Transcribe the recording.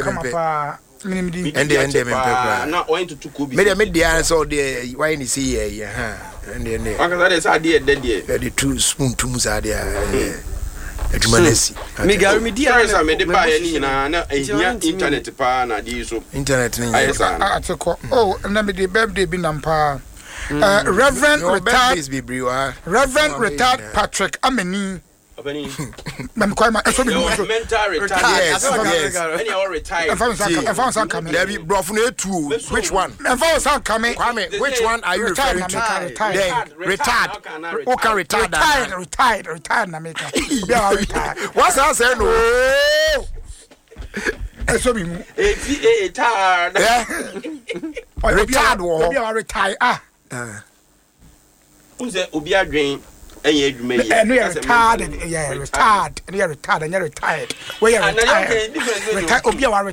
pa minimdi ende me pekra na o into kubi me dia so de why ni see here ha ende aka that is ade the two spoon tum sa de adjumanesi me gari me dia na me de ba ya ni na ehia internet pa na di so internet ni atiko na me de birthday bi nampa Reverend retired Patrick Ameni Obeni me kwa ma so be mental retired yes any all retired if I was coming there be bro for two which one if I was coming Kwame which one are you referring to retired who can retire retired na make retired what's that say no so be retired retired obi retire unse obi adwen enye adwuma yi no retired and you retired we are retired obi